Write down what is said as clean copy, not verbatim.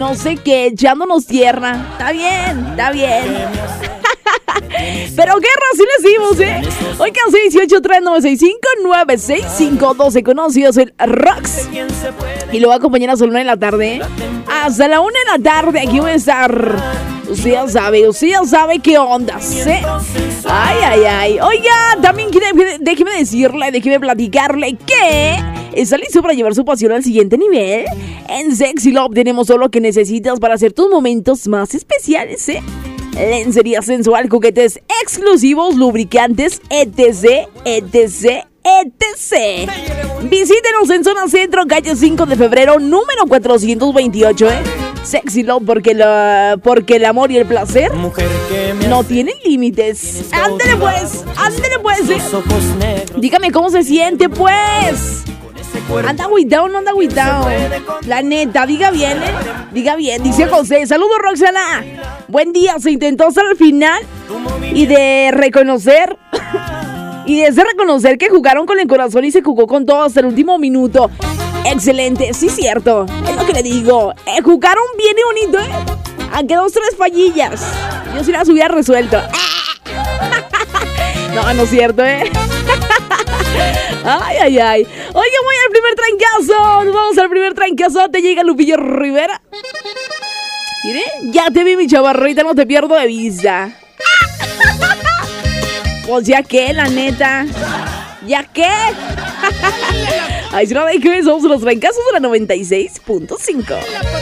no sé qué, echándonos tierra. Está bien, está bien. Pero guerra sí le hicimos, Hoy que 618-3965-965-12 conocidos el Rox. Y lo va a acompañar hasta la 1 de la tarde. Hasta la 1 de la tarde aquí voy a estar. Usted ya sabe qué ondas, Ay. Oiga, también déjeme platicarle que está listo para llevar su pasión al siguiente nivel. En Sexy Love tenemos todo lo que necesitas para hacer tus momentos más especiales, Lencería sensual, juguetes exclusivos, lubricantes, etc. Visítenos en Zona Centro, calle 5 de febrero, número 428, Sexy Love, porque el amor y el placer no tienen límites. Ándale pues, Dígame cómo se siente, pues. ¿Anda agüitado o no anda agüitado? La neta, diga bien, dice José. Saludos, Roxana. Buen día, se intentó hasta el final y de reconocer que jugaron con el corazón y se jugó con todo hasta el último minuto. Excelente, sí, cierto. Es lo que le digo. Jugaron bien y bonito, Aunque 2, 3 fallillas. Yo sí las hubiera resuelto. No es cierto, Ay. Oye, voy al primer trancazo. Nos vamos al primer trancazo. Te llega Lupillo Rivera. Mire, ya te vi, mi chavarrita, no te pierdo de vista. Pues ya que, la neta. ¿Ya qué? Ay, si no, somos los trancazos de la 96.5.